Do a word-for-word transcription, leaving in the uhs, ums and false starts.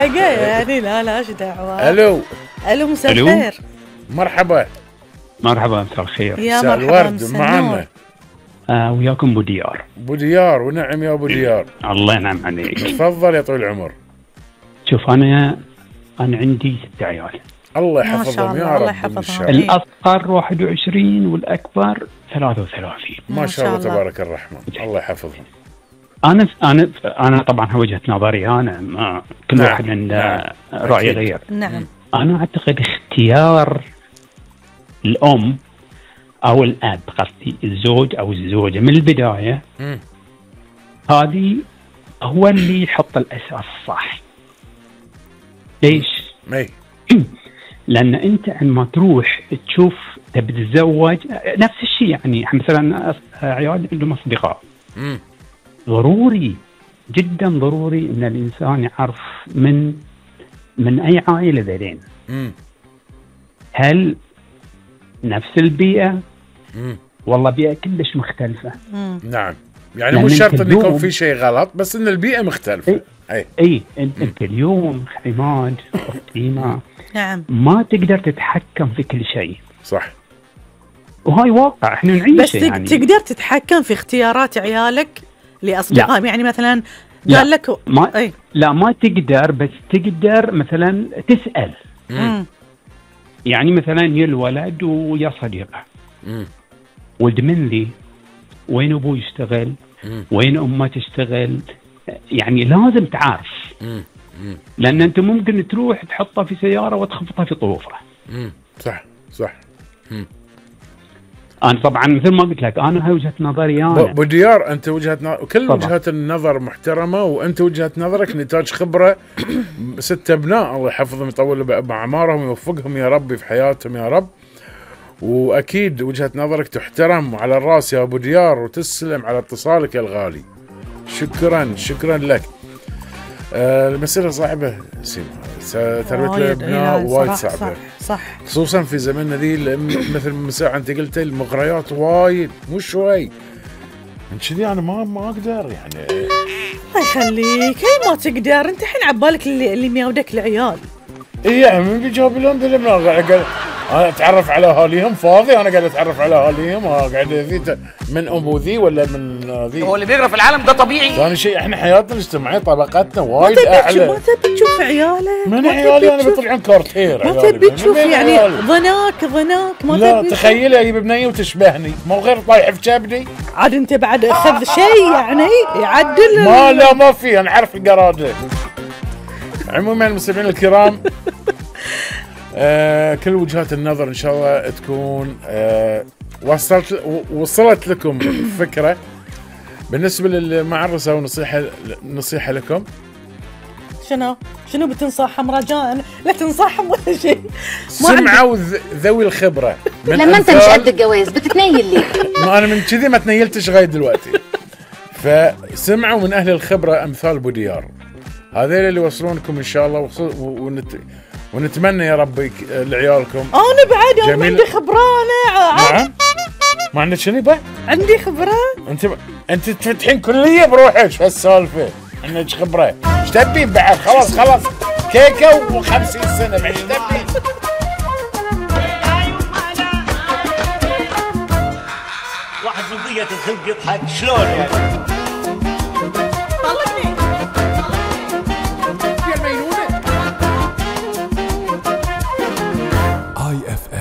يعني لا لا ايش دعوه. الو الو مساء الخير. مرحبا مرحبا مساء الخير. يا مرحبا معنا آه وياكم بوديار. بوديار ونعم يا بوديار. الله ينعم عليك. تفضل يا طويل العمر. شوف انا انا عندي ست عيال. الله يحفظهم يا رب. يحفظهم. الاصغر واحد وعشرين والاكبر ثلاثة وثلاثين. ما شاء الله تبارك الرحمن. الله يحفظهم. انا انا انا طبعا وجهة نظري انا ما كل نعم. واحد عنده نعم. راي غير. نعم. انا اعتقد اختيار الام او الاب قصدي الزوج او الزوجه من البدايه م. هذه هو اللي يحط الاساس الصح. ليش؟ اي لان انت عندما تروح تشوف تبي تتزوج نفس الشيء، يعني مثلا عيال عندهم اصدقاء م. ضروري جدا ضروري ان الانسان يعرف من من اي عائله ذلين. هل نفس البيئه مم. والله بيئه كلش مختلفه. مم. نعم يعني مش شرط ان يكون في شيء غلط بس ان البيئه مختلفه. اي اي انت, انت اليوم عماد اختينا نعم ما تقدر تتحكم في كل شيء صح، وهاي واقع احنا نعيشه. بس يعني تقدر تتحكم في اختيارات عيالك لاصدقائهم، يعني مثلا قال لك ما أي. لا ما تقدر، بس تقدر مثلا تسأل. مم. يعني مثلا يا الولد ويا صديقه مم. ولد من لي وين ابوه يشتغل مم. وين امه تشتغل، يعني لازم تعرف. مم. مم. لان انت ممكن تروح تحطها في سياره وتخبطها في طوفه. مم. صح صح. مم. انا طبعا مثل ما قلت لك انا هاي وجهه نظري انا. بوديار انت وجهه نظر كل طبعا. وجهات النظر محترمه، وانت وجهه نظرك نتاج خبره ست ابناء الله يحفظهم يطول باعمارهم ويوفقهم يا رب في حياتهم يا رب. واكيد وجهه نظرك تحترم على الراس يا بوديار، وتسلم على اتصالك يا الغالي. شكرا شكرا لك. آه المسألة صعبة سيما، تربية الابناء وايد صعبة. صح, صح خصوصا في زمننا ذي مثل مساء انت قلت المغريات وايد مو شوي. من كذي انا ما ما اقدر يعني. الله يخليك هي ما تقدر انت الحين عبالك اللي اللي ميودك العيال. اي يعني من بيجاوب لهم بالابناء قاعد انا اتعرف على اهاليهم فاضي، انا قاعد اتعرف على اهاليهم قاعد ذي من ابو ذي ولا من ذي. هو اللي بيقرا في العالم ده طبيعي. ثاني شيء احنا حياتنا الاجتماعيه طبقتنا وايد اعلى. ما تبي تشوف عيالك؟ من عيالي انا بيطلعون كارتير. ما تبي تشوف يعني ظناك ظناك ما لا تبي. تخيل اجيب بنيه وتشبهني مو غير طايح في كبدي. عاد انت بعد اخذ شيء يعني يعدل ما لا ما في انا عارف القراده. عموما المستمعين الكرام آه كل وجهات النظر ان شاء الله تكون آه وصلت وصلت لكم الفكره. بالنسبه للمعرسه ونصيحه نصيحه لكم شنو شنو بتنصحهم رجاء لا تنصحهم ولا شيء. سمعوا ذوي الخبره لما انت مش قد الجواز بتتنيل ليه؟ ما انا من كذي ما تنيلتش لغايه دلوقتي. فسمعوا من اهل الخبره امثال بوديار، هذول اللي يوصلونكم ان شاء الله. ونت... ونتمنى يا ربي لعيالكم. انا بعد انا عندي خبره انا. نعم ما عندك شنو بقى؟ عندي خبره. انت ب... انت تفتحين كليه بروحك شو هالسالفه؟ عندك خبره ايش تبي بعد؟ خلاص خلاص كيكه وخمسين سنه ايش تبي؟ واحد من ضيقة الخلق يضحك شلون يعني؟ طلقني يا مينونه. آي إف إم